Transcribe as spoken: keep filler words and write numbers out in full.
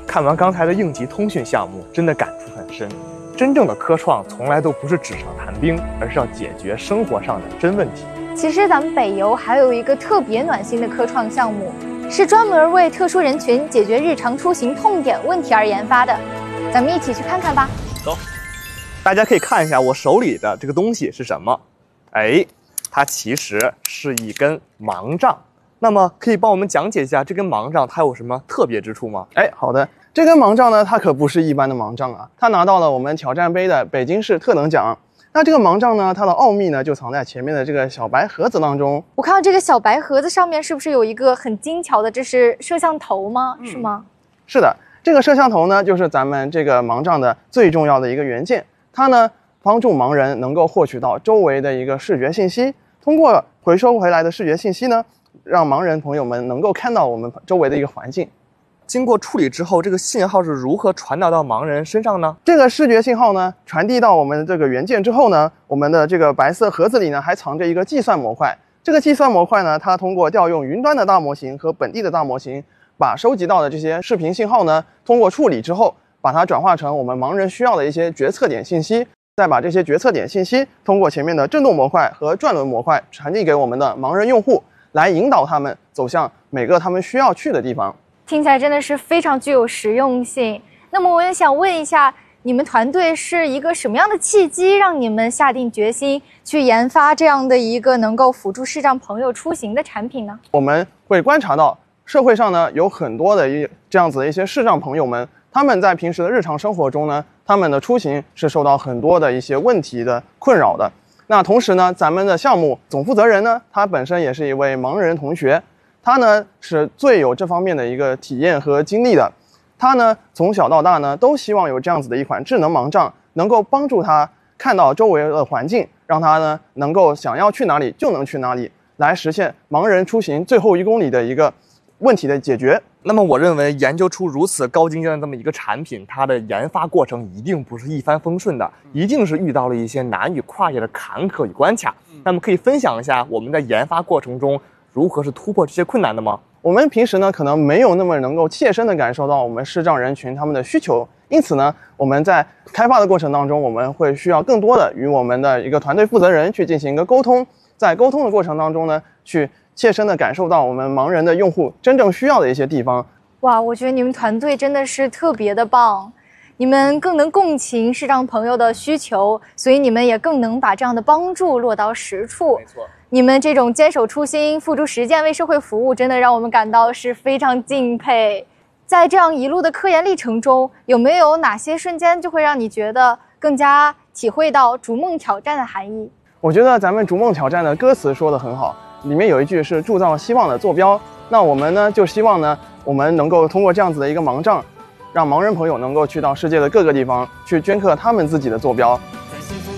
看完刚才的应急通讯项目，真的感触很深。真正的科创从来都不是纸上谈兵，而是要解决生活上的真问题。 其实咱们北邮还有一个特别暖心的科创项目，是专门为特殊人群解决日常出行痛点问题而研发的。咱们一起去看看吧。 走，大家可以看一下我手里的这个东西是什么。哎，它其实是一根盲杖。那么可以帮我们讲解一下这根盲杖它有什么特别之处吗？ 哎，好的。这根盲杖呢，它可不是一般的盲杖啊，它拿到了我们挑战杯的北京市特等奖。那这个盲杖呢，它的奥秘呢就藏在前面的这个小白盒子当中。 我看到这个小白盒子上面是不是有一个很精巧的，这是摄像头吗？嗯、是吗？ 是的，这个摄像头呢就是咱们这个盲杖的最重要的一个元件，它呢帮助盲人能够获取到周围的一个视觉信息，通过回收回来的视觉信息呢，让盲人朋友们能够看到我们周围的一个环境。 经过处理之后，这个信号是如何传导到盲人身上呢？ 这个视觉信号呢，传递到我们这个元件之后呢，我们的这个白色盒子里呢，还藏着一个计算模块。这个计算模块呢，它通过调用云端的大模型和本地的大模型，把收集到的这些视频信号呢，通过处理之后，把它转化成我们盲人需要的一些决策点信息，再把这些决策点信息通过前面的振动模块和转轮模块传递给我们的盲人用户，来引导他们走向每个他们需要去的地方。 听起来真的是非常具有实用性。那么我也想问一下，你们团队是一个什么样的契机让你们下定决心去研发这样的一个能够辅助视障朋友出行的产品呢？ 我们会观察到社会上呢有很多的一这样子的一些视障朋友们，他们在平时的日常生活中呢，他们的出行是受到很多的一些问题的困扰的。那同时呢，咱们的项目总负责人呢，他本身也是一位盲人同学。他呢是最有这方面的一个体验和经历的，他呢从小到大呢都希望有这样子的一款智能盲杖，能够帮助他看到周围的环境，让他呢能够想要去哪里就能去哪里，来实现盲人出行最后一公里的一个问题的解决。 那么我认为研究出如此高精尖的这么一个产品，它的研发过程一定不是一帆风顺的，一定是遇到了一些难以跨越的坎坷与关卡。那么可以分享一下我们在研发过程中如何是突破这些困难的吗？ 我们平时呢可能没有那么能够切身的感受到我们视障人群他们的需求，因此呢我们在开发的过程当中，我们会需要更多的与我们的一个团队负责人去进行一个沟通，在沟通的过程当中呢，去切身的感受到我们盲人的用户真正需要的一些地方。 哇，我觉得你们团队真的是特别的棒，你们更能共情视障朋友的需求，所以你们也更能把这样的帮助落到实处。 没错， 你们这种坚守初心、付诸实践、为社会服务，真的让我们感到是非常敬佩。在这样一路的科研历程中，有没有哪些瞬间就会让你觉得更加体会到逐梦挑战的含义？ 我觉得咱们逐梦挑战的歌词说得很好，里面有一句是铸造希望的坐标。那我们呢就希望呢，我们能够通过这样子的一个盲杖，让盲人朋友能够去到世界的各个地方，去镌刻他们自己的坐标。